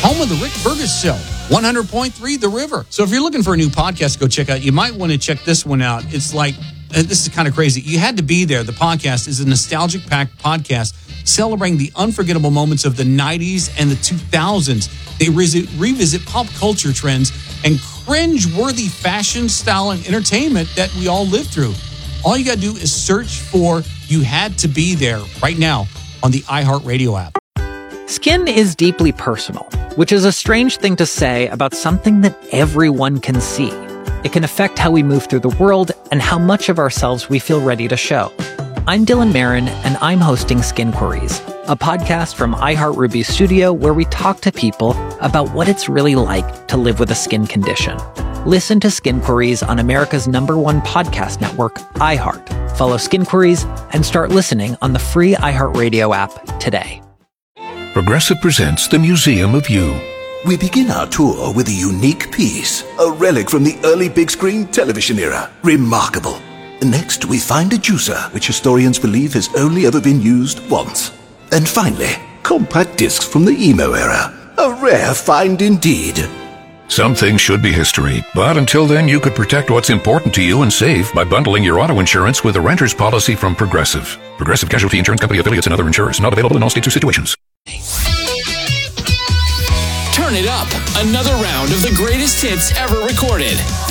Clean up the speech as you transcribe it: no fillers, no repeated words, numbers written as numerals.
home of the Rick Burgess Show, 100.3 The River. So if you're looking for a new podcast to go check out, you might want to check this one out. It's like, this is kind of crazy. You Had to Be There. The podcast is a nostalgic-packed podcast celebrating the unforgettable moments of the 90s and the 2000s. They revisit pop culture trends and cringe-worthy fashion, style, and entertainment that we all lived through. All you got to do is search for You Had to Be There right now on the iHeartRadio app. Skin is deeply personal, which is a strange thing to say about something that everyone can see. It can affect how we move through the world and how much of ourselves we feel ready to show. I'm Dylan Marin, and I'm hosting Skin Queries, a podcast from iHeartRuby Studio where we talk to people about what it's really like to live with a skin condition. Listen to Skin Queries on America's #1 podcast network, iHeart. Follow Skin Queries and start listening on the free iHeartRadio app today. Progressive presents The Museum of You. We begin our tour with a unique piece, a relic from the early big screen television era. Remarkable. Next, we find a juicer, which historians believe has only ever been used once. And finally, compact discs from the emo era. A rare find indeed. Some things should be history, but until then you could protect what's important to you and save by bundling your auto insurance with a renter's policy from Progressive. Progressive Casualty Insurance Company affiliates and other insurers. Not available in all states or situations. Turn it up. Another round of the greatest hits ever recorded.